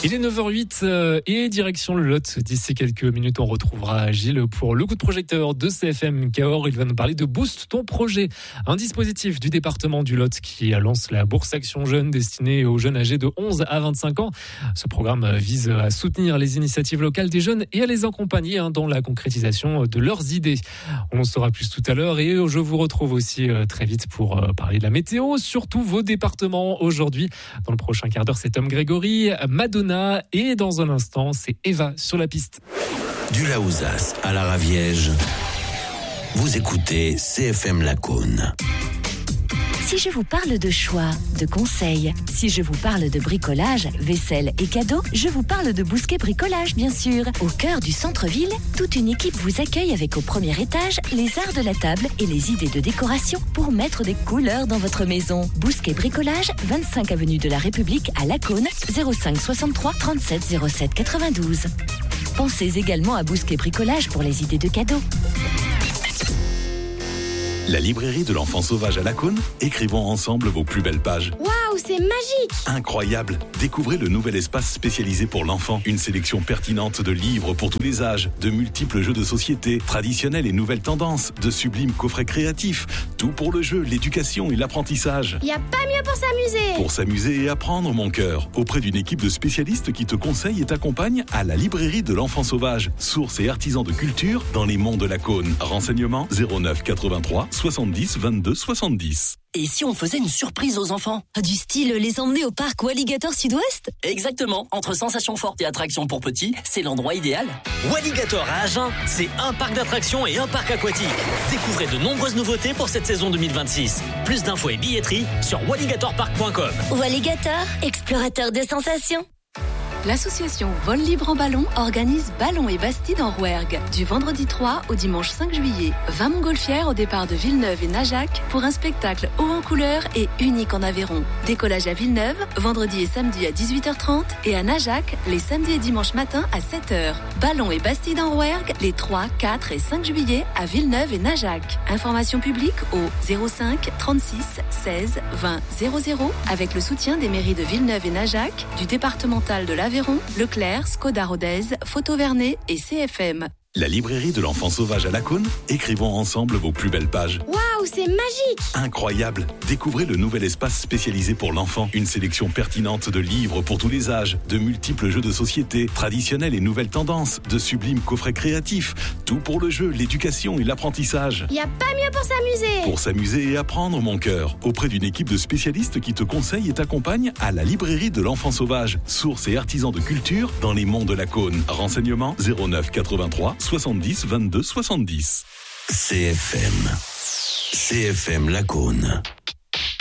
Il est 9h08 et direction le Lot. D'ici quelques minutes, on retrouvera Gilles pour le coup de projecteur de CFM Cahors. Il va nous parler de Boost ton projet, un dispositif du département du Lot qui lance la bourse Action Jeune destinée aux jeunes âgés de 11 à 25 ans. Ce programme vise à soutenir les initiatives locales des jeunes et à les accompagner dans la concrétisation de leurs idées. On en saura plus tout à l'heure et je vous retrouve aussi très vite pour parler de la météo, surtout vos départements aujourd'hui. Dans le prochain quart d'heure, c'est Tom Grégory, Madonna et dans un instant, c'est Eva sur la piste. Du Laouzas à la Raviège, vous écoutez CFM Lacaune. Si je vous parle de choix, de conseils, si je vous parle de bricolage, vaisselle et cadeaux, je vous parle de Bousquet Bricolage, bien sûr. Au cœur du centre-ville, toute une équipe vous accueille avec au premier étage les arts de la table et les idées de décoration pour mettre des couleurs dans votre maison. Bousquet Bricolage, 25 avenue de la République à Lacaune, 05 63 37 07 92. Pensez également à Bousquet Bricolage pour les idées de cadeaux. La librairie de l'enfant sauvage à Lacaune, écrivons ensemble vos plus belles pages. Waouh, c'est magique! Incroyable! Découvrez le nouvel espace spécialisé pour l'enfant. Une sélection pertinente de livres pour tous les âges, de multiples jeux de société, traditionnels et nouvelles tendances, de sublimes coffrets créatifs. Tout pour le jeu, l'éducation et l'apprentissage. Y a pas mieux pour s'amuser! Pour s'amuser et apprendre, mon cœur. Auprès d'une équipe de spécialistes qui te conseillent et t'accompagnent à la librairie de l'enfant sauvage. Source et artisan de culture dans les monts de Lacaune. Renseignements 09 83 70 22 70. Et si on faisait une surprise aux enfants? Du style les emmener au parc Walligator Sud-Ouest? Exactement, entre sensations fortes et attractions pour petits, c'est l'endroit idéal. Walligator à Agen, c'est un parc d'attractions et un parc aquatique. Découvrez de nombreuses nouveautés pour cette saison 2026. Plus d'infos et billetterie sur walligatorpark.com. Walligator, explorateur de sensations. L'association Vol Libre en Ballon organise Ballon et Bastide en Rouergue du vendredi 3 au dimanche 5 juillet. 20 montgolfières au départ de Villeneuve et Najac pour un spectacle haut en couleur et unique en Aveyron. Décollage à Villeneuve, vendredi et samedi à 18h30 et à Najac, les samedis et dimanches matin à 7h. Ballon et Bastide en Rouergue, les 3, 4 et 5 juillet à Villeneuve et Najac. Information publique au 05 36 16 20 00 avec le soutien des mairies de Villeneuve et Najac, du départemental de l'Aveyron, Leclerc, Skoda Rodez, Photo Vernet et CFM. La librairie de l'enfant sauvage à Lacaune, écrivons ensemble vos plus belles pages. Waouh, c'est magique! Incroyable! Découvrez le nouvel espace spécialisé pour l'enfant. Une sélection pertinente de livres pour tous les âges, de multiples jeux de société, traditionnels et nouvelles tendances, de sublimes coffrets créatifs. Tout pour le jeu, l'éducation et l'apprentissage. Y a pas mieux pour s'amuser! Pour s'amuser et apprendre, mon cœur. Auprès d'une équipe de spécialistes qui te conseillent et t'accompagnent à la librairie de l'enfant sauvage. Source et artisan de culture dans les monts de Lacaune. Renseignements 09 83 70 22 70. CFM Lacaune.